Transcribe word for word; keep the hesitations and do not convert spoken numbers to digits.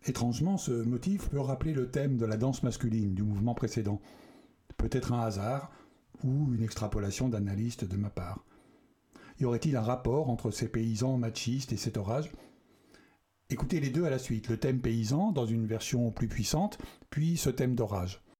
Étrangement, ce motif peut rappeler le thème de la danse masculine du mouvement précédent. Peut-être un hasard ou une extrapolation d'analyste de ma part. Y aurait-il un rapport entre ces paysans machistes et cet orage ? Écoutez les deux à la suite, le thème paysan dans une version plus puissante, puis ce thème d'orage.